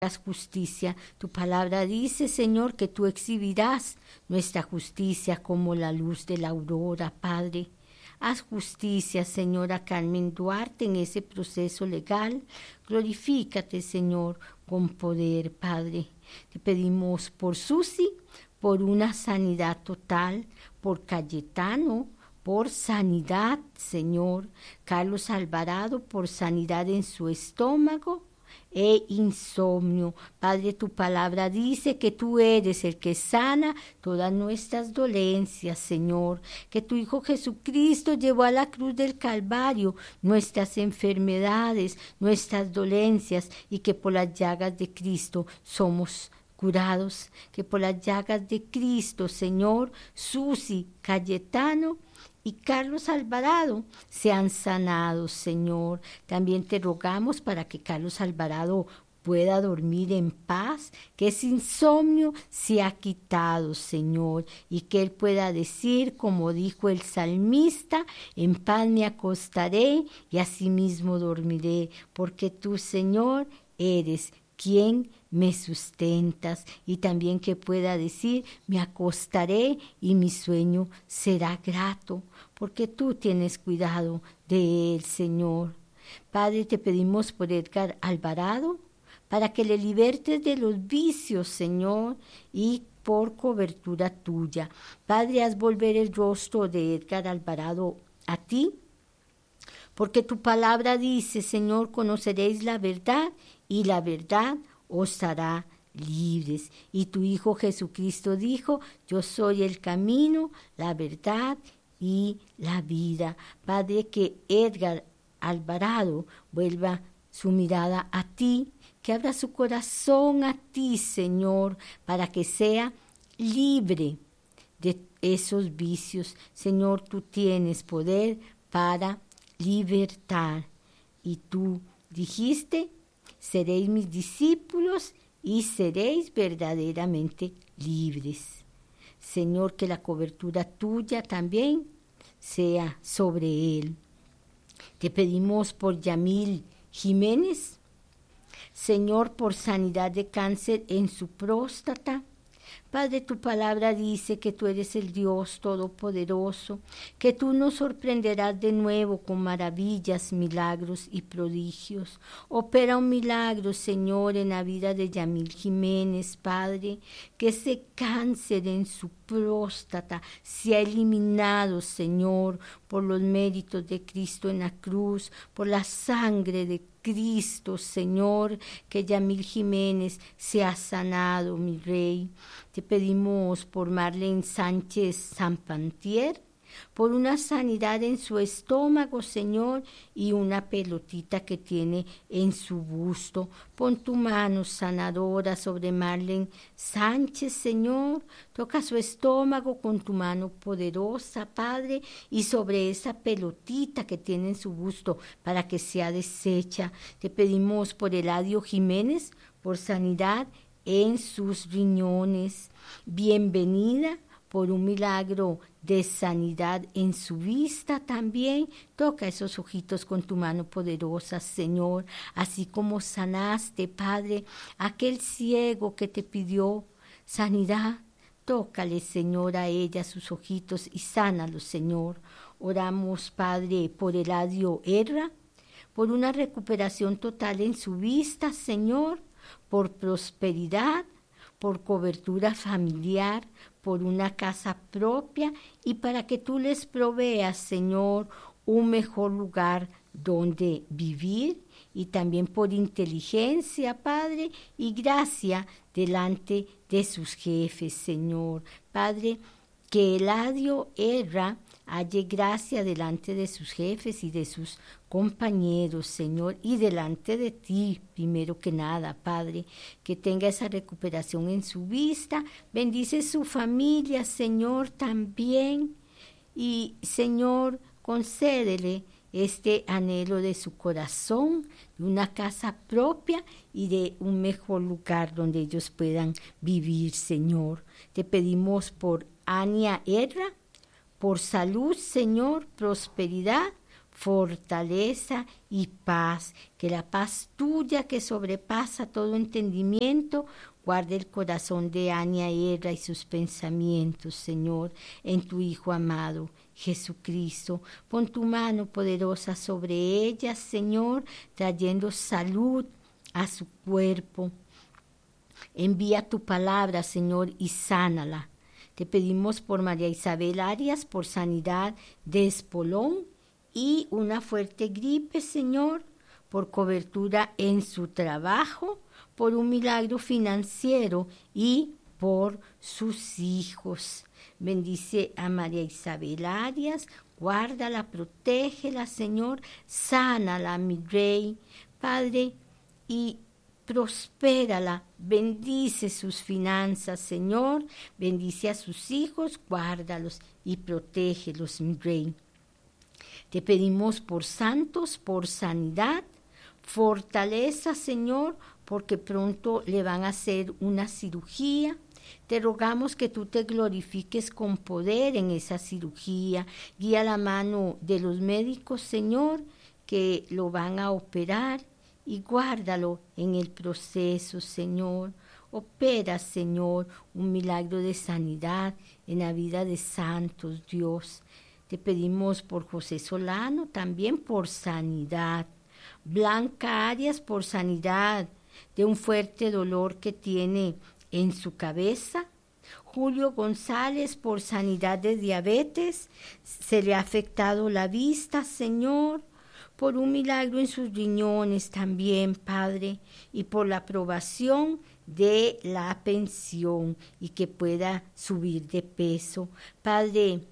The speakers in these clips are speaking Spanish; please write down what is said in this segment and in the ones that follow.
justicia. Tu palabra dice, Señor, que tú exhibirás nuestra justicia como la luz de la aurora, Padre. Haz justicia, señora Carmen Duarte, en ese proceso legal. Glorifícate, Señor, con poder, Padre. Te pedimos por Susi, por una sanidad total, por Cayetano, por sanidad, Señor. Carlos Alvarado, por sanidad en su estómago e insomnio. Padre, tu palabra dice que tú eres el que sana todas nuestras dolencias, Señor, que tu Hijo Jesucristo llevó a la cruz del Calvario nuestras enfermedades, nuestras dolencias, y que por las llagas de Cristo somos curados, que por las llagas de Cristo, Señor, Susi, Cayetano y Carlos Alvarado sean sanados, Señor. También te rogamos para que Carlos Alvarado pueda dormir en paz, que ese insomnio se ha quitado, Señor, y que él pueda decir, como dijo el salmista, en paz me acostaré y asimismo dormiré, porque tú, Señor, eres quien me sustentas, y también que pueda decir, me acostaré y mi sueño será grato, porque tú tienes cuidado de él, Señor. Padre, te pedimos por Edgar Alvarado, para que le libertes de los vicios, Señor, y por cobertura tuya. Padre, haz volver el rostro de Edgar Alvarado a ti, porque tu palabra dice, Señor, conoceréis la verdad, y la verdad os hará libres. Y tu Hijo Jesucristo dijo, yo soy el camino, la verdad y la vida. Padre, que Edgar Alvarado vuelva su mirada a ti, que abra su corazón a ti, Señor, para que sea libre de esos vicios. Señor, tú tienes poder para libertar. Y tú dijiste, seréis mis discípulos y seréis verdaderamente libres. Señor, que la cobertura tuya también sea sobre él. Te pedimos por Yamil Jiménez, Señor, por sanidad de cáncer en su próstata. Padre, tu palabra dice que tú eres el Dios Todopoderoso, que tú nos sorprenderás de nuevo con maravillas, milagros y prodigios. Opera un milagro, Señor, en la vida de Yamil Jiménez, Padre, que ese cáncer en su próstata sea eliminado, Señor, por los méritos de Cristo en la cruz, por la sangre de Cristo, Señor, que Yamil Jiménez sea sanado, mi Rey. Te pedimos por Marlene Sánchez Sampantier, por una sanidad en su estómago, Señor, y una pelotita que tiene en su busto. Pon tu mano sanadora sobre Marlene Sánchez, Señor. Toca su estómago con tu mano poderosa, Padre, y sobre esa pelotita que tiene en su busto, para que sea deshecha. Te pedimos por Eladio Jiménez, por sanidad en sus riñones. Bienvenida por un milagro de sanidad en su vista también. Toca esos ojitos con tu mano poderosa, Señor, así como sanaste, Padre, aquel ciego que te pidió sanidad. Tócale, Señor, a ella sus ojitos y sánalos, Señor. Oramos, Padre, por Eladio Herra, por una recuperación total en su vista, Señor, por prosperidad, por cobertura familiar, por una casa propia, y para que tú les proveas, Señor, un mejor lugar donde vivir, y también por inteligencia, Padre, y gracia delante de sus jefes, Señor. Padre, que Eladio Herra halle gracia delante de sus jefes y de sus compañeros, Señor, y delante de ti, primero que nada, Padre, que tenga esa recuperación en su vista. Bendice su familia, Señor, también, y, Señor, concédele este anhelo de su corazón, de una casa propia y de un mejor lugar donde ellos puedan vivir, Señor. Te pedimos por Ania Herra, por salud, Señor, prosperidad, fortaleza y paz. Que la paz tuya que sobrepasa todo entendimiento guarde el corazón de Ania Erra y sus pensamientos, Señor, en tu Hijo amado, Jesucristo. Pon tu mano poderosa sobre ella, Señor, trayendo salud a su cuerpo. Envía tu palabra, Señor, y sánala. Te pedimos por María Isabel Arias, por sanidad de espolón y una fuerte gripe, Señor, por cobertura en su trabajo, por un milagro financiero y por sus hijos. Bendice a María Isabel Arias, guárdala, protégela, Señor, sánala, mi Rey, Padre, y prospérala, bendice sus finanzas, Señor, bendice a sus hijos, guárdalos y protégelos, mi Rey. Te pedimos por santos, por sanidad, fortaleza, Señor, porque pronto le van a hacer una cirugía. Te rogamos que tú te glorifiques con poder en esa cirugía. Guía la mano de los médicos, Señor, que lo van a operar y guárdalo en el proceso, Señor. Opera, Señor, un milagro de sanidad en la vida de santos, Dios. Te pedimos por José Solano, también por sanidad. Blanca Arias, por sanidad de un fuerte dolor que tiene en su cabeza. Julio González, por sanidad de diabetes, se le ha afectado la vista, Señor, por un milagro en sus riñones también, Padre, y por la aprobación de la pensión y que pueda subir de peso. Padre,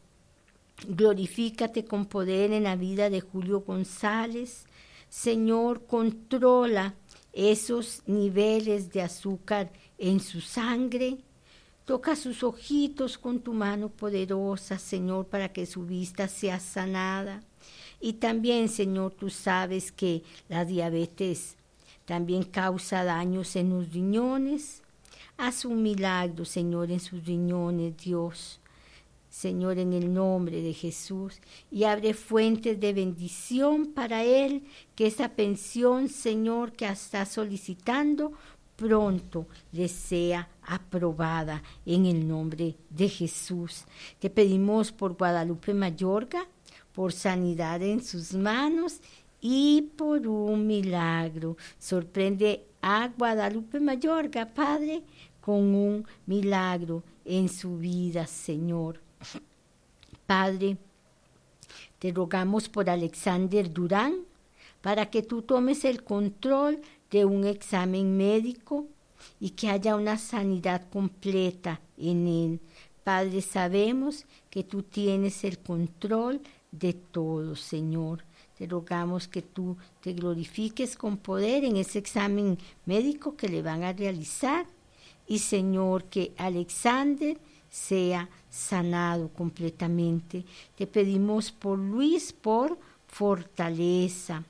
glorifícate con poder en la vida de Julio González. Señor, controla esos niveles de azúcar en su sangre. Toca sus ojitos con tu mano poderosa, Señor, para que su vista sea sanada. Y también, Señor, tú sabes que la diabetes también causa daños en los riñones. Haz un milagro, Señor, en sus riñones, Dios. Señor, en el nombre de Jesús, y abre fuentes de bendición para él, que esa pensión, Señor, que está solicitando, pronto le sea aprobada en el nombre de Jesús. Te pedimos por Guadalupe Mayorga, por sanidad en sus manos y por un milagro. Sorprende a Guadalupe Mayorga, Padre, con un milagro en su vida, Señor. Padre, te rogamos por Alexander Durán, para que tú tomes el control de un examen médico y que haya una sanidad completa en él. Padre, sabemos que tú tienes el control de todo, Señor. Te rogamos que tú te glorifiques con poder en ese examen médico que le van a realizar. Y, Señor, que Alexander sea sanado completamente. Te pedimos por Luis, por fortaleza.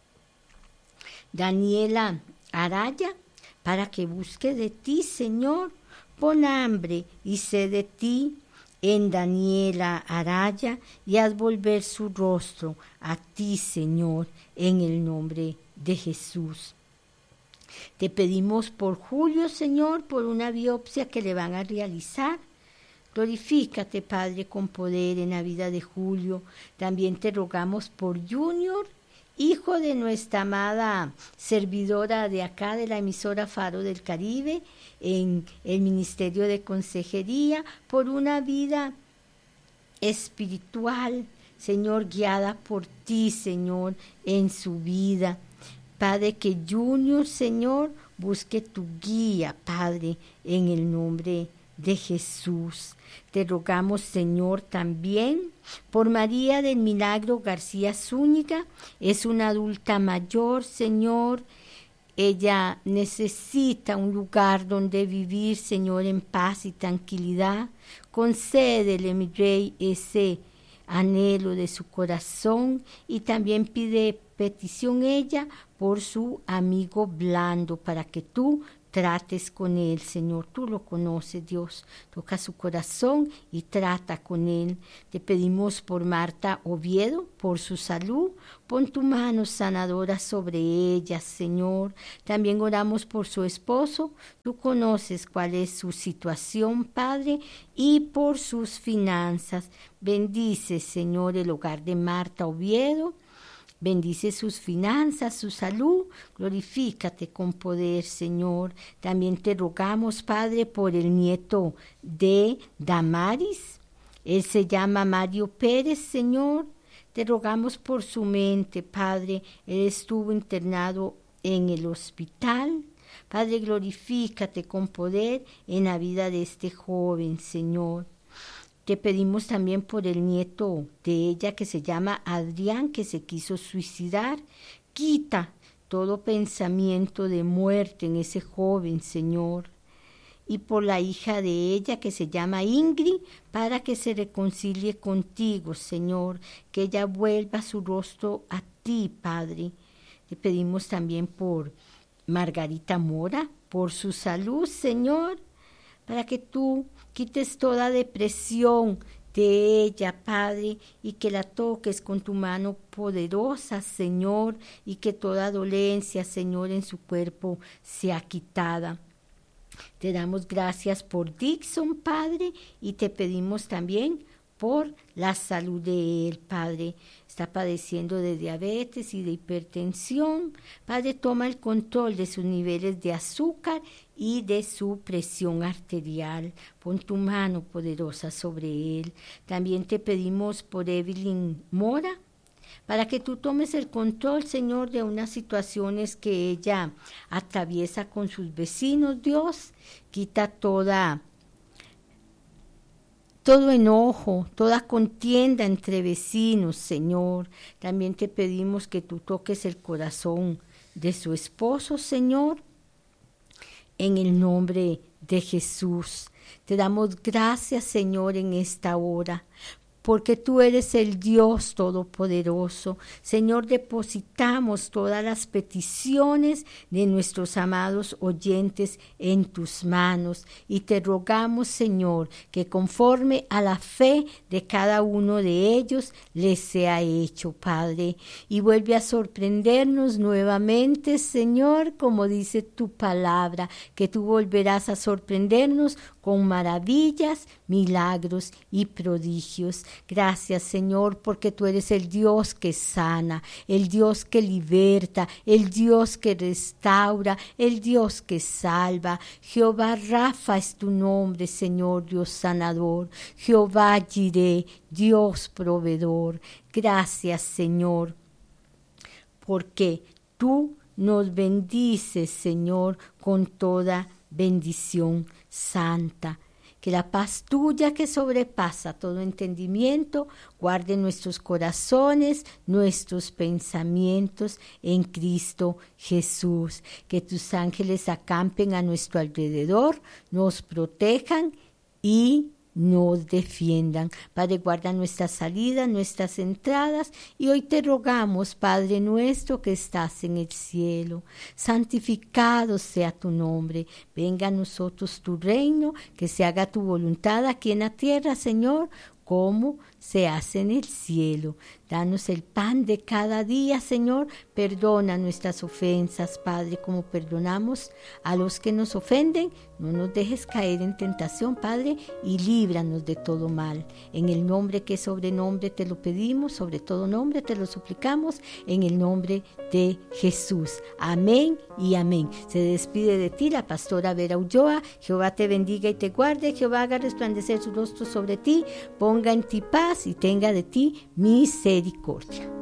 Daniela Araya, para que busque de ti, Señor. Pon hambre y sed de ti en Daniela Araya y haz volver su rostro a ti, Señor, en el nombre de Jesús. Te pedimos por Julio, Señor, por una biopsia que le van a realizar. Glorifícate, Padre, con poder en la vida de Julio. También te rogamos por Junior, hijo de nuestra amada servidora de acá, de la emisora Faro del Caribe, en el Ministerio de Consejería, por una vida espiritual, Señor, guiada por ti, Señor, en su vida. Padre, que Junior, Señor, busque tu guía, Padre, en el nombre de Jesús. Te rogamos, Señor, también por María del Milagro García Zúñiga. Es una adulta mayor, Señor. Ella necesita un lugar donde vivir, Señor, en paz y tranquilidad. Concédele, mi Rey, ese anhelo de su corazón, y también pide petición ella por su amigo Blando, para que tú trates con él, Señor. Tú lo conoces, Dios. Toca su corazón y trata con él. Te pedimos por Marta Oviedo, por su salud. Pon tu mano sanadora sobre ella, Señor. También oramos por su esposo. Tú conoces cuál es su situación, Padre, y por sus finanzas. Bendice, Señor, el hogar de Marta Oviedo. Bendice sus finanzas, su salud, glorifícate con poder, Señor. También te rogamos, Padre, por el nieto de Damaris. Él se llama Mario Pérez, Señor. Te rogamos por su mente, Padre. Él estuvo internado en el hospital. Padre, glorifícate con poder en la vida de este joven, Señor. Te pedimos también por el nieto de ella que se llama Adrián, que se quiso suicidar. Quita todo pensamiento de muerte en ese joven, Señor. Y por la hija de ella que se llama Ingrid, para que se reconcilie contigo, Señor. Que ella vuelva su rostro a ti, Padre. Te pedimos también por Margarita Mora, por su salud, Señor, para que tú quites toda depresión de ella, Padre, y que la toques con tu mano poderosa, Señor, y que toda dolencia, Señor, en su cuerpo sea quitada. Te damos gracias por Dixon, Padre, y te pedimos también por la salud de él, Padre. Está padeciendo de diabetes y de hipertensión. Padre, toma el control de sus niveles de azúcar y de su presión arterial. Pon tu mano poderosa sobre él. También te pedimos por Evelyn Mora, para que tú tomes el control, Señor, de unas situaciones que ella atraviesa con sus vecinos, Dios. Quita todo enojo, toda contienda entre vecinos, Señor. También te pedimos que tú toques el corazón de su esposo, Señor, en el nombre de Jesús. Te damos gracias, Señor, en esta hora, porque tú eres el Dios Todopoderoso. Señor, depositamos todas las peticiones de nuestros amados oyentes en tus manos y te rogamos, Señor, que conforme a la fe de cada uno de ellos les sea hecho, Padre. Y vuelve a sorprendernos nuevamente, Señor, como dice tu palabra, que tú volverás a sorprendernos con maravillas, milagros y prodigios. Gracias, Señor, porque tú eres el Dios que sana, el Dios que liberta, el Dios que restaura, el Dios que salva. Jehová Rafa es tu nombre, Señor, Dios sanador. Jehová Jireh, Dios proveedor. Gracias, Señor, porque tú nos bendices, Señor, con toda bendición santa. Que la paz tuya que sobrepasa todo entendimiento guarde nuestros corazones, nuestros pensamientos en Cristo Jesús. Que tus ángeles acampen a nuestro alrededor, nos protejan y nos defiendan. Padre, guarda nuestras salidas, nuestras entradas, y hoy te rogamos, Padre nuestro que estás en el cielo, santificado sea tu nombre, venga a nosotros tu reino, que se haga tu voluntad aquí en la tierra, Señor, como se hace en el cielo. Danos el pan de cada día, Señor. Perdona nuestras ofensas, Padre, como perdonamos a los que nos ofenden. No nos dejes caer en tentación, Padre, y líbranos de todo mal. En el nombre que es sobre nombre te lo pedimos, sobre todo nombre te lo suplicamos, en el nombre de Jesús. Amén y amén. Se despide de ti la pastora Vera Ulloa. Jehová te bendiga y te guarde. Jehová haga resplandecer su rostro sobre ti, ponga en ti paz y tenga de ti misericordia.